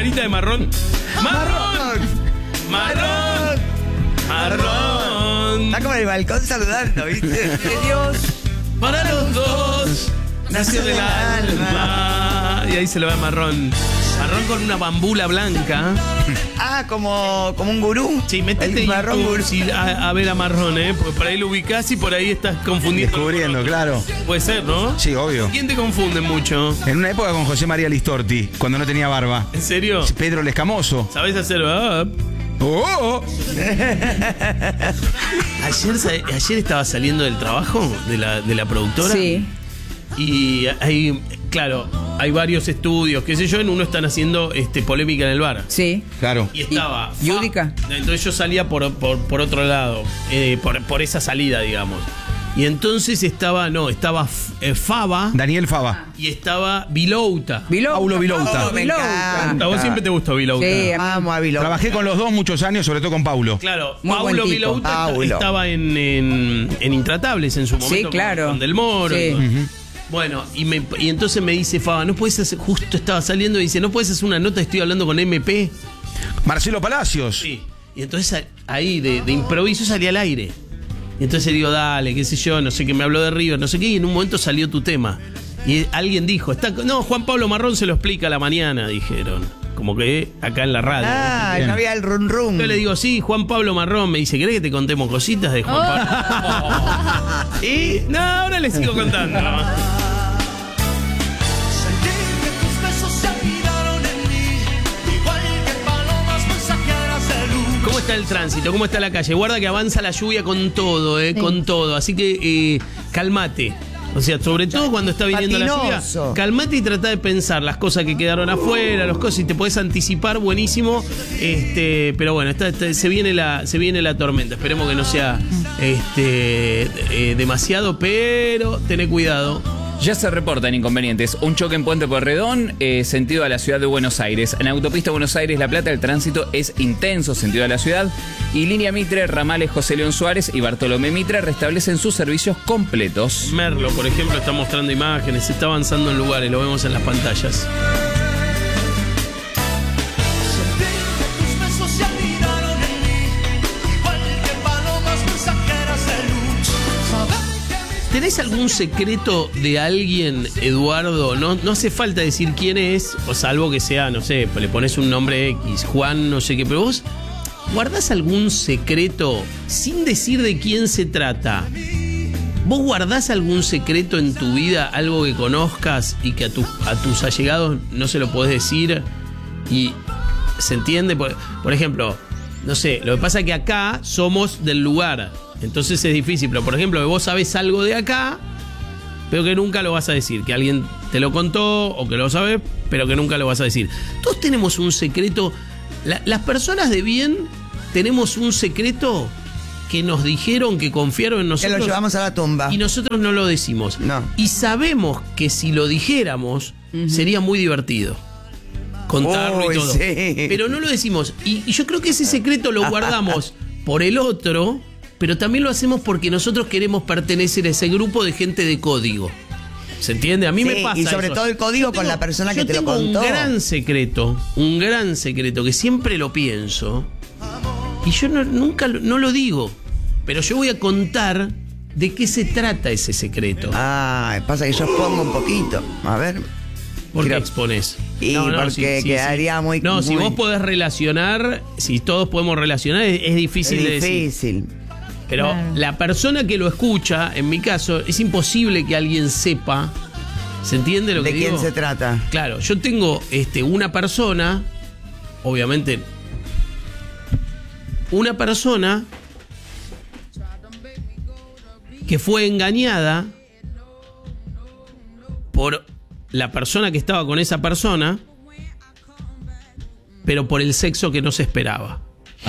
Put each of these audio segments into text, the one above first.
remerita de marrón. ¡Marrón! ¡Marrón! ¡Marrón! Está como en el balcón saludando, ¿viste? De Dios. Para los dos nació del alma. Y ahí se le va el marrón. Marrón con una bambula blanca. Ah, como un gurú. Sí, métete marrón gurú. a ver a Marrón, porque por ahí lo ubicás y por ahí estás confundiendo. Descubriendo, claro. Puede ser, ¿no? Sí, obvio. ¿Quién te confunde mucho? En una época con José María Listorti, cuando no tenía barba. ¿En serio? Pedro el Escamoso. ¿Sabés hacer? ¡Oh! Ayer estaba saliendo del trabajo de la productora. Sí. Y hay, claro, hay varios estudios, qué sé yo, en uno están haciendo Polémica en el bar. Sí. Claro. Y estaba Yudica. Entonces yo salía por otro lado, por esa salida, digamos. Y entonces estaba Fava. Daniel Fava. Y estaba Vilouta. Paulo Vilouta. Me encanta. A vos siempre te gustó Vilouta. Sí, Vamos a Vilouta. Trabajé con los dos muchos años, sobre todo con Paulo. Claro, Muy Paulo buen tipo. Vilouta Paulo. estaba en Intratables en su momento. Sí, claro. Con Del Moro. Sí. Bueno, y entonces me dice Fava, ¿no puedes hacer? Justo estaba saliendo y dice, ¿no puedes hacer una nota? Estoy hablando con MP. Marcelo Palacios. Sí. Y entonces ahí de improviso salí al aire. Y entonces digo, dale, qué sé yo, no sé qué, me habló de River, no sé qué, y en un momento salió tu tema. Y alguien dijo, no, Juan Pablo Marrón se lo explica a la mañana, dijeron. Como que acá en la radio. Ah, Bien. no había el run run. Yo le digo, sí, Juan Pablo Marrón. Me dice, ¿querés que te contemos cositas de Juan Pablo? Y no, ahora les sigo contando. ¿Cómo está el tránsito? ¿Cómo está la calle? Guarda que avanza la lluvia con todo, con todo. Así que calmate. O sea, sobre todo cuando está viniendo la Patinoso. lluvia, calmate y trata de pensar las cosas que quedaron afuera, las cosas, y te podés anticipar, buenísimo. Pero bueno, se viene la tormenta. Esperemos que no sea demasiado, pero tené cuidado. Ya se reportan inconvenientes. Un choque en Puente Pueyrredón, sentido a la ciudad de Buenos Aires. En autopista Buenos Aires-La Plata el tránsito es intenso, sentido a la ciudad. Y línea Mitre, ramales José León Suárez y Bartolomé Mitre restablecen sus servicios completos. Merlo, por ejemplo, está mostrando imágenes, se está avanzando en lugares, lo vemos en las pantallas. ¿Tenés algún secreto de alguien, Eduardo? No hace falta decir quién es, o salvo que sea, no sé, le pones un nombre X, Juan, no sé qué, pero vos guardás algún secreto sin decir de quién se trata. ¿Vos guardás algún secreto en tu vida, algo que conozcas y que a tus allegados no se lo podés decir? Y se entiende, por ejemplo, no sé, lo que pasa es que acá somos del lugar. Entonces es difícil, pero por ejemplo, que vos sabés algo de acá, pero que nunca lo vas a decir, que alguien te lo contó o que lo sabés, pero que nunca lo vas a decir. Todos tenemos un secreto, las personas de bien tenemos un secreto que nos dijeron, que confiaron en nosotros. Que lo llevamos a la tumba. Y nosotros no lo decimos. No. Y sabemos que si lo dijéramos, sería muy divertido contarlo y todo. Sí. Pero no lo decimos. Y yo creo que ese secreto lo guardamos por el otro, pero también lo hacemos porque nosotros queremos pertenecer a ese grupo de gente de código. ¿Se entiende? A mí me pasa y sobre eso. todo el código con la persona que te lo contó. Yo tengo un gran secreto que siempre lo pienso y yo nunca lo digo, pero yo voy a contar de qué se trata ese secreto. Ah, pasa que yo expongo un poquito. A ver. ¿Por qué Creo- expones? Y porque quedaría muy... No, si muy- vos podés relacionar, si todos podemos relacionar, es difícil de Es decir. difícil. Pero la persona que lo escucha, en mi caso, es imposible que alguien sepa. ¿Se entiende lo que ¿De digo? quién se trata? Claro, yo tengo una persona, obviamente, una persona que fue engañada por la persona que estaba con esa persona, pero por el sexo que no se esperaba.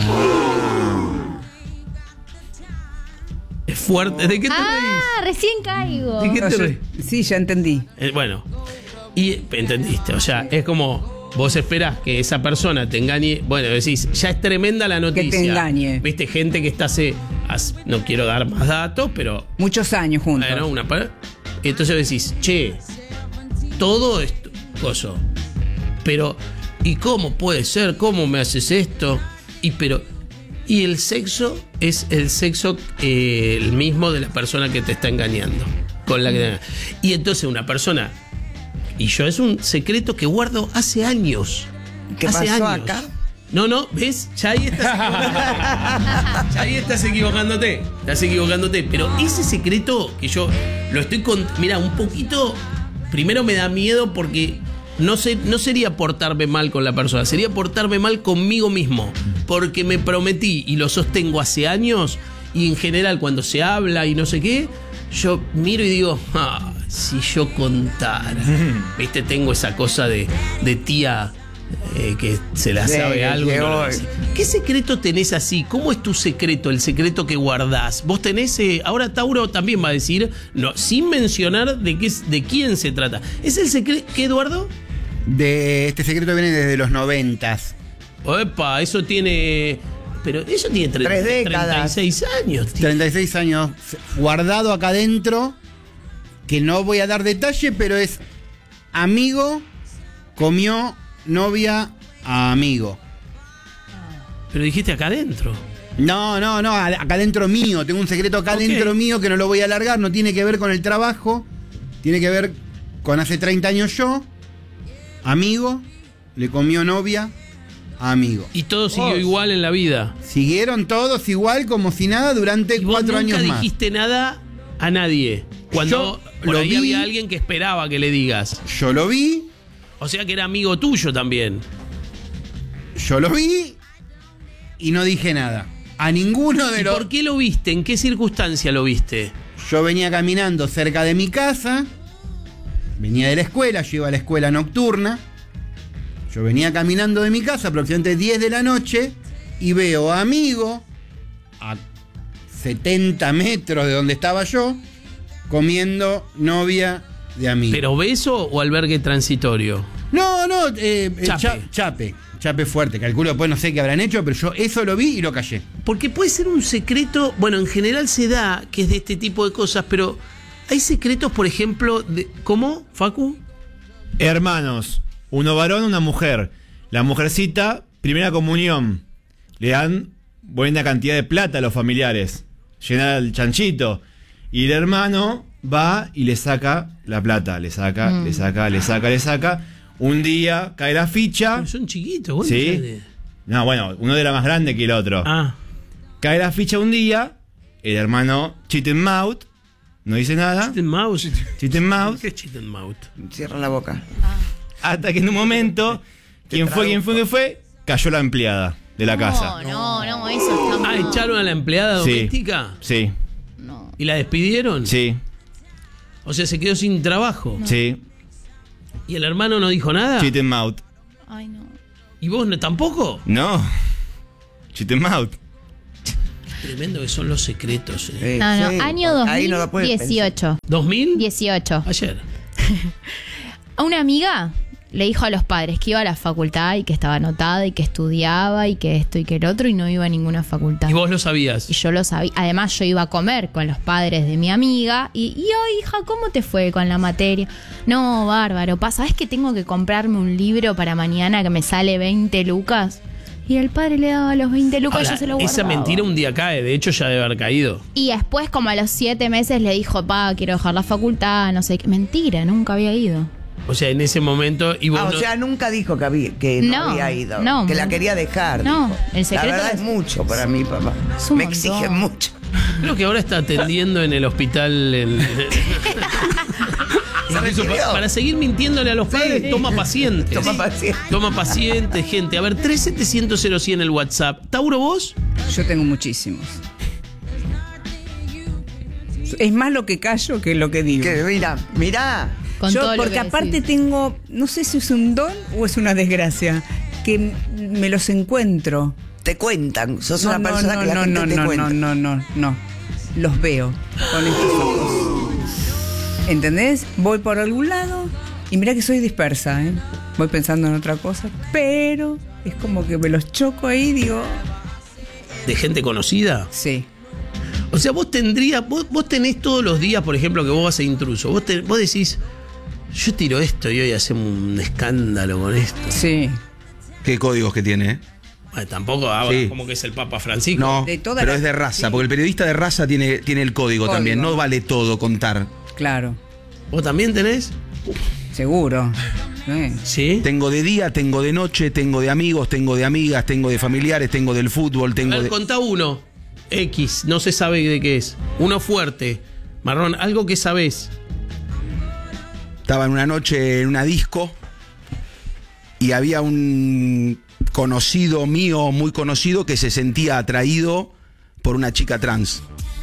Es fuerte. ¿De qué te reís? Recién caigo. ¿De qué te reís? Sí, ya entendí. Bueno, y entendiste, o sea, es como vos esperás que esa persona te engañe. Bueno, decís, ya es tremenda la noticia. Que te engañe. Viste, gente que está no quiero dar más datos, pero Muchos años juntos. bueno, entonces decís, che, todo esto, coso. Pero ¿y cómo puede ser? ¿Cómo me haces esto? Y el sexo es el sexo el mismo de la persona que te está engañando. Con la que y entonces una persona, y yo es un secreto que guardo hace años. ¿Qué hace pasó años. acá? No, ¿ves? Ya ahí estás equivocándote. Estás equivocándote. Pero ese secreto que yo lo estoy mira, un poquito. Primero me da miedo porque no sería portarme mal con la persona, sería portarme mal conmigo mismo. Porque me prometí y lo sostengo hace años. Y en general, cuando se habla y no sé qué, yo miro y digo, si yo contara. ¿Viste? Tengo esa cosa de tía. Que se la sabe algo. ¿Qué secreto tenés así? ¿Cómo es tu secreto? El secreto que guardás. Vos tenés. Ahora Tauro también va a decir, no, sin mencionar de quién se trata. ¿Es el secreto? ¿Qué, Eduardo? Este secreto viene desde los 90s. Epa, eso tiene. Pero eso tiene 3 décadas. 36 años. Tío. 36 años guardado acá adentro. Que no voy a dar detalle, pero es amigo comió novia a amigo. Pero dijiste acá adentro. No, acá adentro mío. Tengo un secreto acá adentro mío que no lo voy a alargar. No tiene que ver con el trabajo. Tiene que ver con hace 30 años yo. Amigo, le comió novia a amigo. Y todo siguió igual en la vida. Siguieron todos igual como si nada durante 4 años más. Nunca dijiste nada a nadie. Cuando por ahí había alguien que esperaba que le digas. Yo lo vi. O sea que era amigo tuyo también. Yo lo vi y no dije nada. A ninguno de los... ¿Por qué lo viste? ¿En qué circunstancia lo viste? Yo venía caminando cerca de mi casa. Venía de la escuela, yo iba a la escuela nocturna. Yo venía caminando de mi casa aproximadamente 10 de la noche y veo a amigo a 70 metros de donde estaba yo comiendo novia de amigo. ¿Pero beso o albergue transitorio? No, Chape. Chape fuerte. Calculo después no sé qué habrán hecho, pero yo eso lo vi y lo callé. Porque puede ser un secreto, bueno, en general se da que es de este tipo de cosas, pero hay secretos, por ejemplo, ¿cómo, Facu? Hermanos, uno varón, una mujer. La mujercita, primera comunión. Le dan buena cantidad de plata a los familiares. Llena el chanchito. Y el hermano va y le saca la plata. Le saca. Un día cae la ficha. Pero son chiquitos, ¿cuántos ¿Sí? años? No, bueno, uno era más grande que el otro. Cae la ficha un día. El hermano Chicken Mouth no dice nada. Chicken Mouth. Mouth. ¿Qué es Chicken Mouth? Cierra la boca. Hasta que en un momento, ¿quién fue? Cayó la empleada de la casa. No, eso está mal. ¿Echaron a la empleada Sí. doméstica? Sí, No. ¿Y la despidieron? sí, O sea, se quedó sin trabajo. sí. ¿Y el hermano no dijo nada? Chicken Mouth. Ay, no. ¿Y vos No. tampoco? Chicken Mouth. Tremendo que son los secretos. Sí, Año ahí no lo puedes 2018. ¿2000? 18. Ayer. A una amiga le dijo a los padres que iba a la facultad y que estaba anotada y que estudiaba y que esto y que el otro y no iba a ninguna facultad. ¿Y vos lo sabías? Y yo lo sabía. Además, yo iba a comer con los padres de mi amiga. Y oh, hija, ¿cómo te fue con la materia? No, bárbaro. ¿Sabes que tengo que comprarme un libro para mañana que me sale 20 lucas? Y el padre le daba los 20 lucas y Ahora, yo se lo guardaba. esa mentira un día cae. De hecho, ya debe haber caído. Y después, como a los 7 meses, le dijo, quiero dejar la facultad, no sé qué. Mentira, nunca había ido. O sea, en ese momento... Y vos o sea, nunca dijo que no había ido. No, que la quería dejar. No, dijo. el secreto La verdad es mucho para mí, papá. Es un Me montón. exigen mucho. creo que ahora está atendiendo en el hospital... Incluso para seguir mintiéndole a los padres, Sí. toma pacientes. Toma pacientes. Toma pacientes, gente. A ver, 3700 en el WhatsApp. ¿Tauro, vos? Yo tengo muchísimos. Es más lo que callo que lo que digo. Que mirá. Con Yo, todo lo porque que aparte decís. tengo, no sé si es un don o es una desgracia, que me los encuentro. Te cuentan. Sos una persona que la gente te cuenta. No. Los veo con estos ojos. ¿Entendés? Voy por algún lado y mirá que soy dispersa, ¿eh? Voy pensando en otra cosa, pero es como que me los choco ahí y digo, ¿De gente conocida? sí. O sea, vos tenés todos los días, por ejemplo, que vos vas a intruso. Vos decís, yo tiro esto y hoy hacemos un escándalo con esto. Sí. Qué códigos que tiene, ¿eh? Tampoco ahora Sí. como que es el Papa Francisco. No, De toda pero la- es de raza, sí. porque el periodista de raza tiene el código también. No vale todo contar. Claro, ¿Vos también tenés? seguro. Sí. Tengo de día, tengo de noche, tengo de amigos, tengo de amigas, tengo de familiares, tengo del fútbol, A tengo ver, de... contá uno. X, no se sabe de qué es. Uno fuerte. Marrón, algo que sabés. Estaba en una noche en una disco y había un conocido mío, muy conocido, que se sentía atraído por una chica trans.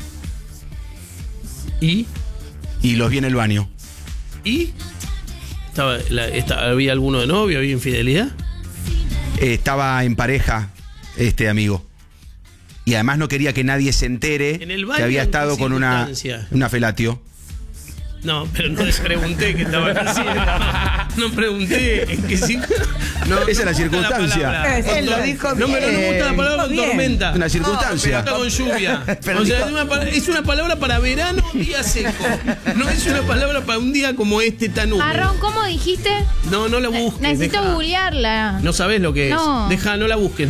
¿Y? Y los vi en el baño. ¿Y? ¿Había alguno de novio? ¿Había infidelidad? Estaba en pareja este amigo. Y además no quería que nadie se entere ¿En el baño? que había ¿En qué estado con una felatio. No, pero no les pregunté qué estaban haciendo. No pregunté en qué sí. No, Esa es la me gusta circunstancia. palabra. Él lo dijo No me gusta la palabra bien. tormenta. Una circunstancia. Está con lluvia. Pero O sea, dijo- es una palabra para verano, día seco. No es una palabra para un día como este tan húmedo. Marrón, ¿cómo dijiste? No la busques. Necesito deja. googlearla. No sabés lo que es. No. Deja, no la busques.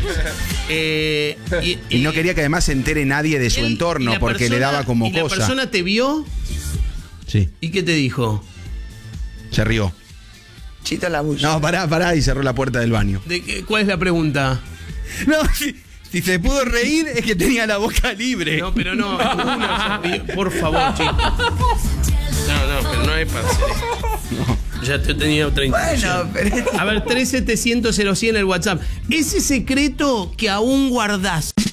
Y no quería que además se entere nadie de su él- y entorno la porque le persona- daba como ¿y la cosa. persona te vio? Sí, ¿Y qué te dijo? se rió. Chito la bulla. No, pará y cerró la puerta del baño. ¿Cuál es la pregunta? No, si se pudo reír es que tenía la boca libre. No, pero no. Por favor, chicos. No, pero no es para hacer esto. Ya te tenía otra intención. Bueno, pero... A ver, 370-0100 el WhatsApp. Ese secreto que aún guardás.